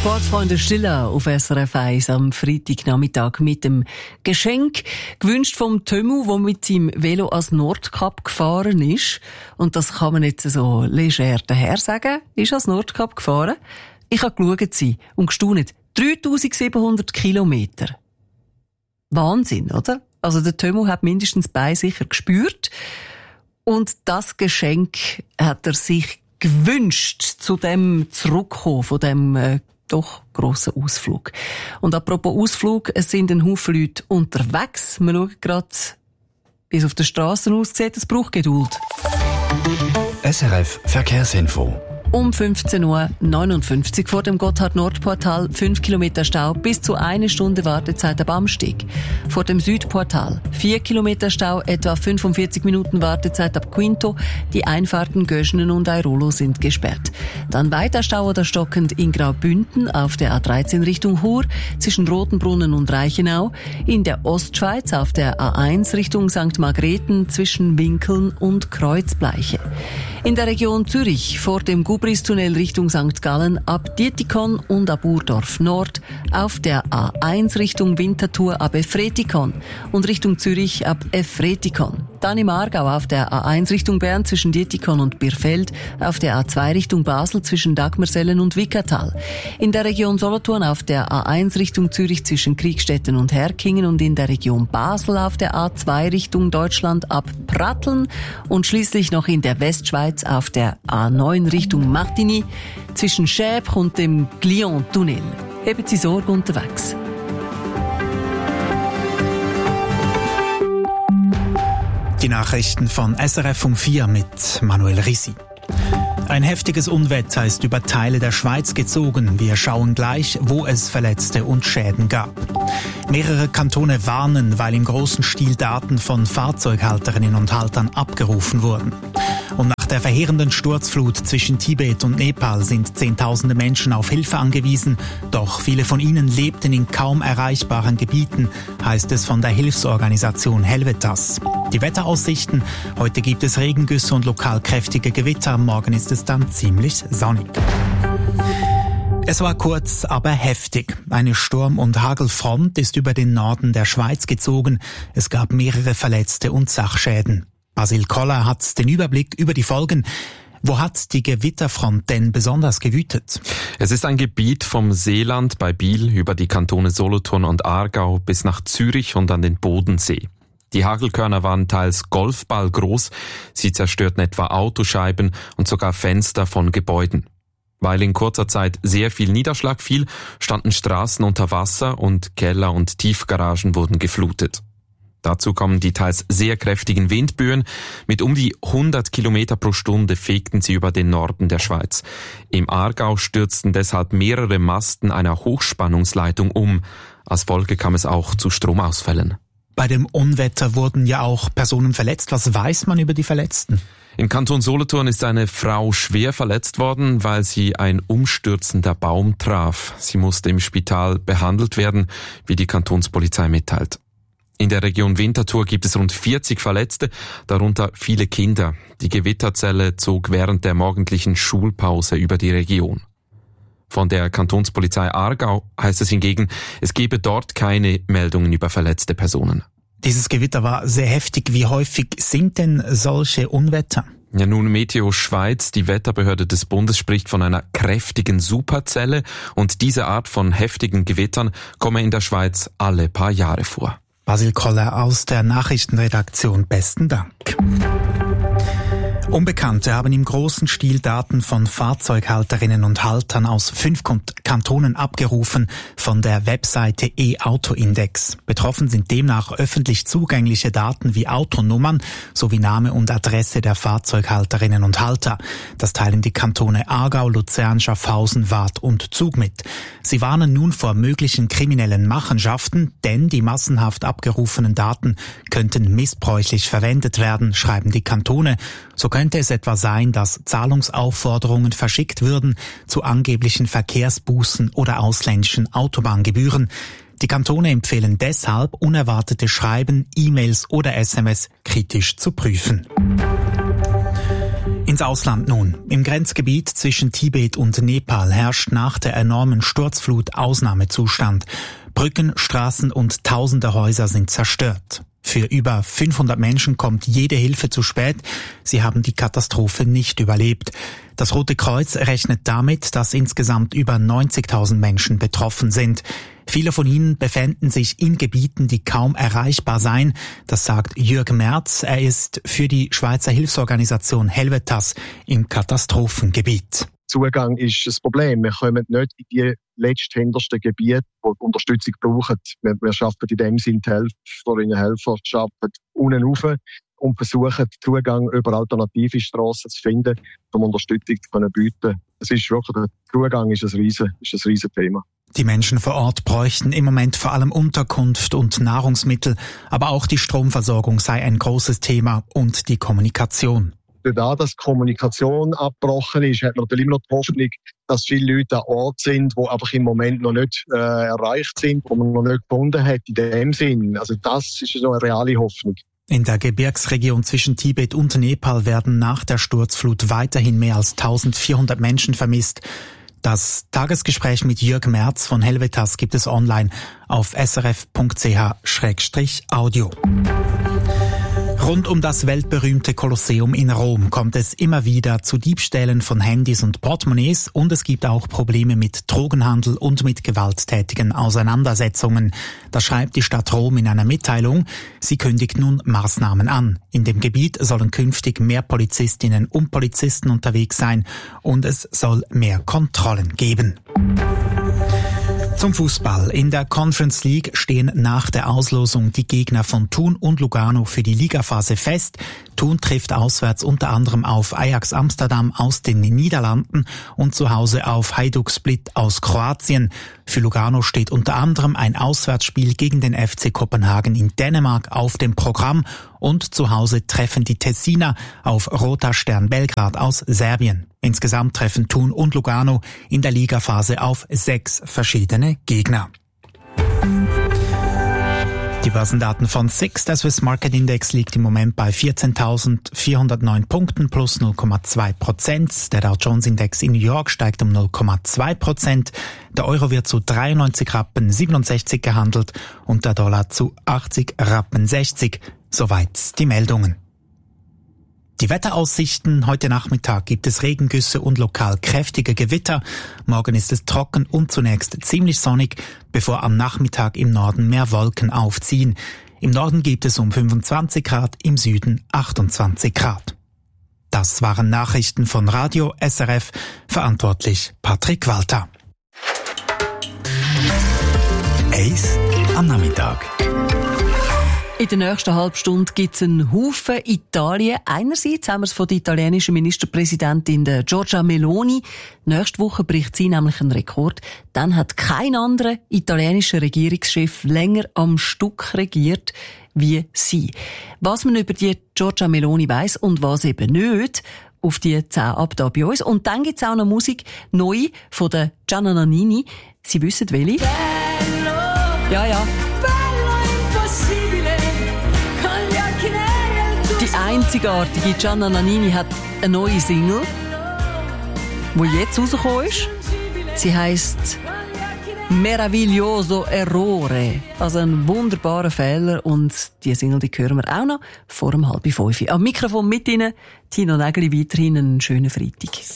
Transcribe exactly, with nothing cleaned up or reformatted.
Sportfreunde Stiller auf S R F eins am Freitagnachmittag mit dem Geschenk, gewünscht vom Tömu, der mit seinem Velo als Nordkap gefahren ist. Und das kann man jetzt so leger daher sagen, ist als Nordkap gefahren. Ich habe geschaut und gestaunt. dreitausendsiebenhundert Kilometer. Wahnsinn, oder? Also der Tömu hat mindestens bei sicher gespürt. Und das Geschenk hat er sich gewünscht, zu dem zurückkommen, von dem äh, doch grossen Ausflug. Und apropos Ausflug, es sind ein Haufen Leute unterwegs. Wir schauen gerade, wie es auf den Strassen aussieht. Es braucht Geduld. S R F Verkehrsinfo. Um fünfzehn Uhr neunundfünfzig vor dem Gotthard-Nord-Portal fünf Kilometer Stau bis zu eine Stunde Wartezeit ab Amstig. Vor dem Südportal vier Kilometer Stau, etwa fünfundvierzig Minuten Wartezeit ab Quinto. Die Einfahrten Göschenen und Airolo sind gesperrt. Dann weiter Stau oder stockend in Graubünden auf der A dreizehn Richtung Chur zwischen Rotenbrunnen und Reichenau. In der Ostschweiz auf der A eins Richtung Sankt Margrethen zwischen Winkeln und Kreuzbleiche. In der Region Zürich vor dem Gubristunnel Richtung Sankt Gallen ab Dietikon und ab Urdorf Nord, auf der A eins Richtung Winterthur ab Efretikon und Richtung Zürich ab Efretikon. Dann im Aargau auf der A eins Richtung Bern zwischen Dietikon und Birfeld, auf der A zwei Richtung Basel zwischen Dagmersellen und Wickertal. In der Region Solothurn auf der A eins Richtung Zürich zwischen Kriegstetten und Herkingen und in der Region Basel auf der A zwei Richtung Deutschland ab Pratteln und schließlich noch in der Westschweiz auf der A neun Richtung Martigny zwischen Schäbch und dem Glion-Tunnel. Haben Sie Sorge unterwegs. Die Nachrichten von S R F um vier mit Manuel Risi. Ein heftiges Unwetter ist über Teile der Schweiz gezogen. Wir schauen gleich, wo es Verletzte und Schäden gab. Mehrere Kantone warnen, weil im großen Stil Daten von Fahrzeughalterinnen und Haltern abgerufen wurden. Und nach der verheerenden Sturzflut zwischen Tibet und Nepal sind Zehntausende Menschen auf Hilfe angewiesen. Doch viele von ihnen lebten in kaum erreichbaren Gebieten, heißt es von der Hilfsorganisation Helvetas. Die Wetteraussichten: Heute gibt es Regengüsse und lokal kräftige Gewitter. Morgen ist es dann ziemlich sonnig. Es war kurz, aber heftig. Eine Sturm- und Hagelfront ist über den Norden der Schweiz gezogen. Es gab mehrere Verletzte und Sachschäden. Basil Koller hat den Überblick über die Folgen. Wo hat die Gewitterfront denn besonders gewütet? Es ist ein Gebiet vom Seeland bei Biel über die Kantone Solothurn und Aargau bis nach Zürich und an den Bodensee. Die Hagelkörner waren teils Golfballgroß. Sie zerstörten etwa Autoscheiben und sogar Fenster von Gebäuden. Weil in kurzer Zeit sehr viel Niederschlag fiel, standen Straßen unter Wasser und Keller und Tiefgaragen wurden geflutet. Dazu kommen die teils sehr kräftigen Windböen. Mit um die hundert Kilometer pro Stunde fegten sie über den Norden der Schweiz. Im Aargau stürzten deshalb mehrere Masten einer Hochspannungsleitung um. Als Folge kam es auch zu Stromausfällen. Bei dem Unwetter wurden ja auch Personen verletzt. Was weiß man über die Verletzten? Im Kanton Solothurn ist eine Frau schwer verletzt worden, weil sie ein umstürzender Baum traf. Sie musste im Spital behandelt werden, wie die Kantonspolizei mitteilt. In der Region Winterthur gibt es rund vierzig Verletzte, darunter viele Kinder. Die Gewitterzelle zog während der morgendlichen Schulpause über die Region. Von der Kantonspolizei Aargau heißt es hingegen, es gebe dort keine Meldungen über verletzte Personen. Dieses Gewitter war sehr heftig. Wie häufig sind denn solche Unwetter? Ja, nun, Meteo Schweiz, die Wetterbehörde des Bundes, spricht von einer kräftigen Superzelle und diese Art von heftigen Gewittern komme in der Schweiz alle paar Jahre vor. Basil Koller aus der Nachrichtenredaktion, besten Dank. Unbekannte haben im großen Stil Daten von Fahrzeughalterinnen und Haltern aus fünf Kantonen abgerufen von der Webseite E-Auto-Index. Betroffen sind demnach öffentlich zugängliche Daten wie Autonummern sowie Name und Adresse der Fahrzeughalterinnen und Halter. Das teilen die Kantone Aargau, Luzern, Schaffhausen, Waadt und Zug mit. Sie warnen nun vor möglichen kriminellen Machenschaften, denn die massenhaft abgerufenen Daten könnten missbräuchlich verwendet werden, schreiben die Kantone. So könnte es etwa sein, dass Zahlungsaufforderungen verschickt würden zu angeblichen Verkehrsbußen oder ausländischen Autobahngebühren. Die Kantone empfehlen deshalb, unerwartete Schreiben, E-Mails oder S M S kritisch zu prüfen. In Ins Ausland nun. Im Grenzgebiet zwischen Tibet und Nepal herrscht nach der enormen Sturzflut Ausnahmezustand. Brücken, Straßen und tausende Häuser sind zerstört. Für über fünfhundert Menschen kommt jede Hilfe zu spät. Sie haben die Katastrophe nicht überlebt. Das Rote Kreuz rechnet damit, dass insgesamt über neunzigtausend Menschen betroffen sind. Viele von ihnen befinden sich in Gebieten, die kaum erreichbar seien. Das sagt Jürg Merz. Er ist für die Schweizer Hilfsorganisation Helvetas im Katastrophengebiit. Zugang ist das Problem. Wir kommen nicht in die letzthintersten Gebiete, die Unterstützung brauchen. Wir, wir schaffen in dem Sinne die Helferinnen und Helfer, schaffen unten rauf und versuchen, Zugang über alternative Strassen zu finden, um Unterstützung zu bieten. Es ist wirklich, der Zugang ist ein riesen, ist ein riesen Thema. Die Menschen vor Ort bräuchten im Moment vor allem Unterkunft und Nahrungsmittel, aber auch die Stromversorgung sei ein großes Thema und die Kommunikation. Da, dass die Kommunikation abgebrochen ist, hat man natürlich immer noch die Hoffnung, dass viele Leute an Ort sind, die einfach im Moment noch nicht äh, erreicht sind, die man noch nicht gefunden hat in dem Sinn. Also das ist so eine reale Hoffnung. In der Gebirgsregion zwischen Tibet und Nepal werden nach der Sturzflut weiterhin mehr als eintausendvierhundert Menschen vermisst. Das Tagesgespräch mit Jürg Merz von Helvetas gibt es online auf s r f punkt c h slash audio. Rund um das weltberühmte Kolosseum in Rom kommt es immer wieder zu Diebstählen von Handys und Portemonnaies und es gibt auch Probleme mit Drogenhandel und mit gewalttätigen Auseinandersetzungen. Das schreibt die Stadt Rom in einer Mitteilung. Sie kündigt nun Maßnahmen an. In dem Gebiet sollen künftig mehr Polizistinnen und Polizisten unterwegs sein und es soll mehr Kontrollen geben. Zum Fußball. In der Conference League stehen nach der Auslosung die Gegner von Thun und Lugano für die Ligaphase fest. Thun trifft auswärts unter anderem auf Ajax Amsterdam aus den Niederlanden und zu Hause auf Hajduk Split aus Kroatien. Für Lugano steht unter anderem ein Auswärtsspiel gegen den F C Kopenhagen in Dänemark auf dem Programm und zu Hause treffen die Tessiner auf Roter Stern Belgrad aus Serbien. Insgesamt treffen Thun und Lugano in der Ligaphase auf sechs verschiedene Gegner. Die Börsendaten von S I X, der Swiss Market Index, liegt im Moment bei vierzehntausendvierhundertneun Punkten plus null Komma zwei Prozent. Der Dow Jones Index in New York steigt um null Komma zwei Prozent. Der Euro wird zu dreiundneunzig Rappen siebenundsechzig gehandelt und der Dollar zu achtzig Rappen sechzig. Soweit die Meldungen. Die Wetteraussichten: Heute Nachmittag gibt es Regengüsse und lokal kräftige Gewitter. Morgen ist es trocken und zunächst ziemlich sonnig, bevor am Nachmittag im Norden mehr Wolken aufziehen. Im Norden gibt es um fünfundzwanzig Grad, im Süden achtundzwanzig Grad. Das waren Nachrichten von Radio S R F, verantwortlich Patrick Walter. Eis am Nachmittag. In der nächsten halben Stunde gibt es einen Haufen Italien. Einerseits haben wir es von der italienischen Ministerpräsidentin Giorgia Meloni. Nächste Woche bricht sie nämlich einen Rekord. Dann hat kein anderer italienischer Regierungschef länger am Stück regiert wie sie. Was man über die Giorgia Meloni weiss und was eben nicht, auf die zehn ab da bei uns. Und dann gibt es auch noch Musik neu von der Gianna Nannini. Sie wissen welche? Bello, ja, ja. Die einzigartige Gianna Nannini hat eine neue Single, die jetzt rausgekommen ist. Sie heisst Meraviglioso Errore. Also ein wunderbarer Fehler. Und diese Single, die hören wir auch noch vor um halb fünf. Am Mikrofon mit Ihnen Tino Nägeli, weiterhin einen schönen Freitag.